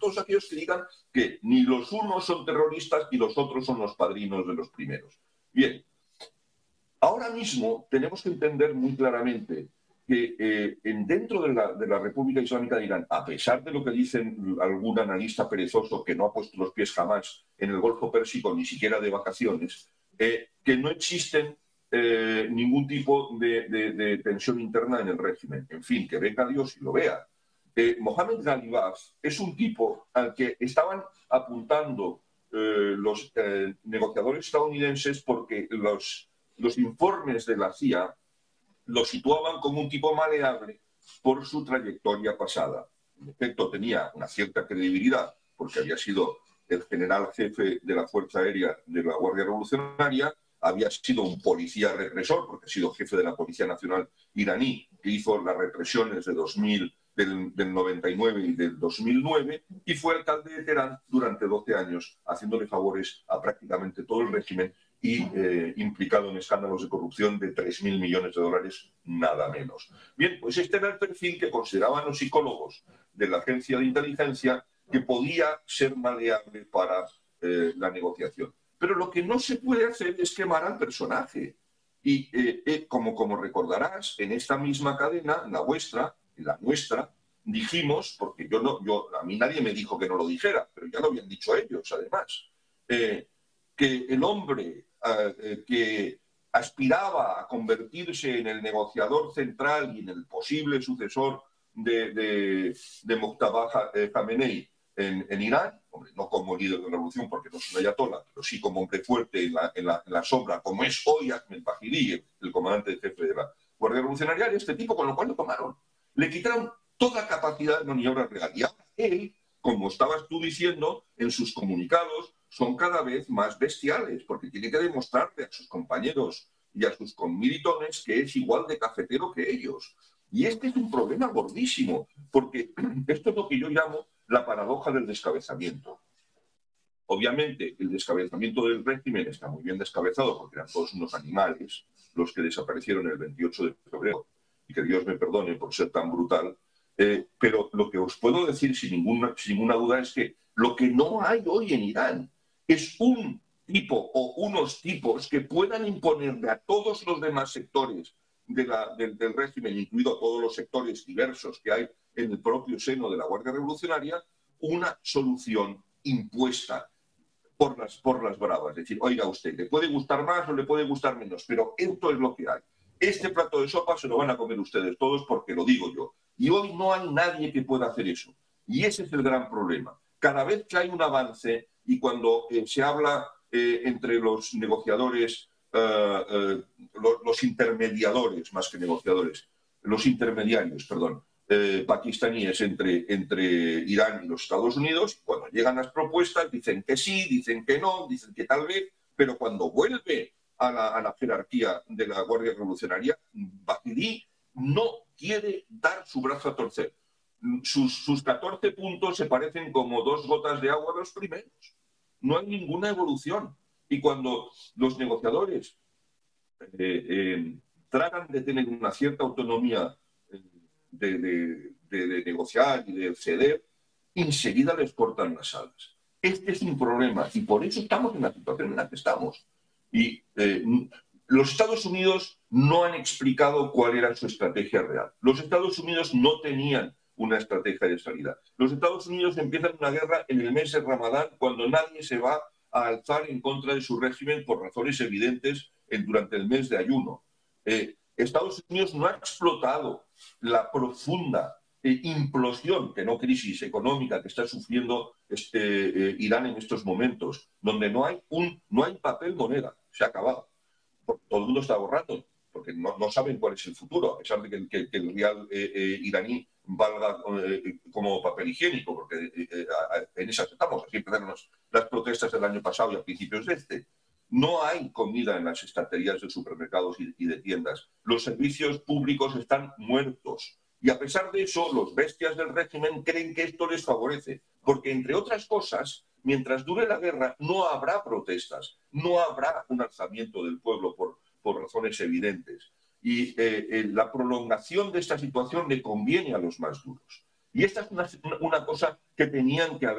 todos aquellos que digan que ni los unos son terroristas y los otros son los padrinos de los primeros. Bien, ahora mismo tenemos que entender muy claramente que dentro de la República Islámica de Irán, a pesar de lo que dicen algún analista perezoso que no ha puesto los pies jamás en el Golfo Pérsico, ni siquiera de vacaciones, que no existen ningún tipo de tensión interna en el régimen. En fin, que venga Dios y lo vea. Mohammed Ghalibaf es un tipo al que estaban apuntando los negociadores estadounidenses porque los informes de la CIA lo situaban como un tipo maleable por su trayectoria pasada. En efecto, tenía una cierta credibilidad porque había sido el general jefe de la Fuerza Aérea de la Guardia Revolucionaria, había sido un policía represor porque ha sido jefe de la Policía Nacional iraní, que hizo las represiones del 99 y del 2009, y fue alcalde de Teherán durante 12 años, haciéndole favores a prácticamente todo el régimen y implicado en escándalos de corrupción de 3.000 millones de dólares, nada menos. Bien, pues este era el perfil que consideraban los psicólogos de la agencia de inteligencia que podía ser maleable para la negociación. Pero lo que no se puede hacer es quemar al personaje. Y como recordarás, en esta misma cadena, la vuestra, la nuestra, dijimos, porque a mí nadie me dijo que no lo dijera, pero ya lo habían dicho ellos, además, que el hombre que aspiraba a convertirse en el negociador central y en el posible sucesor de Mojtaba Khamenei en Irán, hombre, no como líder de la revolución porque no es un ayatolá, pero sí como hombre fuerte en la sombra, como es hoy Ahmed Bahiri, el comandante jefe de la Guardia Revolucionaria, este tipo, con lo cual lo tomaron. Le quitaron toda capacidad de maniobra real. Y ahora él, como estabas tú diciendo, en sus comunicados son cada vez más bestiales, porque tiene que demostrarle a sus compañeros y a sus conmilitones que es igual de cafetero que ellos. Y este es un problema gordísimo, porque esto es lo que yo llamo la paradoja del descabezamiento. Obviamente, el descabezamiento del régimen está muy bien descabezado porque eran todos unos animales los que desaparecieron el 28 de febrero, y que Dios me perdone por ser tan brutal, pero lo que os puedo decir sin ninguna duda es que lo que no hay hoy en Irán es un tipo o unos tipos que puedan imponerle a todos los demás sectores del régimen, incluido todos los sectores diversos que hay en el propio seno de la Guardia Revolucionaria, una solución impuesta por las bravas. Es decir, oiga usted, le puede gustar más o le puede gustar menos, pero esto es lo que hay. Este plato de sopa se lo van a comer ustedes todos porque lo digo yo. Y hoy no hay nadie que pueda hacer eso. Y ese es el gran problema. Cada vez que hay un avance y cuando se habla entre los negociadores, los intermediadores, más que negociadores, los intermediarios, perdón, pakistaníes entre Irán y los Estados Unidos, cuando llegan las propuestas dicen que sí, dicen que no, dicen que tal vez, pero cuando vuelve a la jerarquía de la Guardia Revolucionaria, Bahiri no quiere dar su brazo a torcer. Sus 14 puntos se parecen como 2 gotas de agua a los primeros. No hay ninguna evolución. Y cuando los negociadores tratan de tener una cierta autonomía de negociar y de ceder, enseguida les cortan las alas. Este es un problema y por eso estamos en la situación en la que estamos. Y los Estados Unidos no han explicado cuál era su estrategia real. Los Estados Unidos no tenían una estrategia de salida. Los Estados Unidos empiezan una guerra en el mes de Ramadán cuando nadie se va a alzar en contra de su régimen por razones evidentes durante el mes de ayuno. Estados Unidos no ha explotado la profunda implosión, que no crisis económica, que está sufriendo Irán en estos momentos, donde no hay papel moneda, se ha acabado. Todo el mundo está ahorrando, porque no saben cuál es el futuro, a pesar de que el rial iraní valga como papel higiénico, porque en esas estamos. Así empezaron las protestas del año pasado y a principios de este. No hay comida en las estanterías de supermercados y de tiendas. Los servicios públicos están muertos. Y a pesar de eso, los bestias del régimen creen que esto les favorece. Porque, entre otras cosas, mientras dure la guerra, no habrá protestas, no habrá un alzamiento del pueblo por razones evidentes. Y la prolongación de esta situación le conviene a los más duros. Y esta es una cosa que tenían que haber